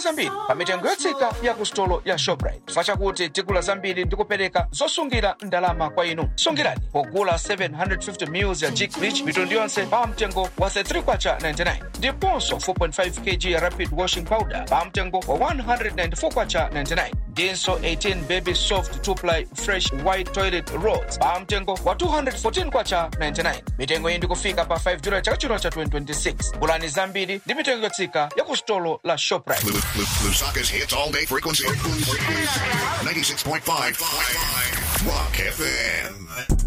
zambiri pa mitengo yotsika ya ku stolo ya Shoprite. Chifukwa chakuti tigula zambiri ndi kupereka zosungira ndalama kwa inu. Sungirani pogula 750 ml ya Jik Bleach mitundu yonse pa mtengo wa 33 kwacha 99 ndiponso 4.5 kg ya Rapid Washing Powder pa mtengo wa 194 kwacha 99 ndinso 18 Baby Soft 2-ply Fresh White Toilet Rolls pa mtengo wa 214 kwacha 99. Mitengo iyi ndikufika pa 5 Julai chaka chino cha 2026. Gulani zambiri ndi mitengo yotsika ya ku stolo la Shoprite. Lusaka's hits all day frequency. 96.5 Rock FM.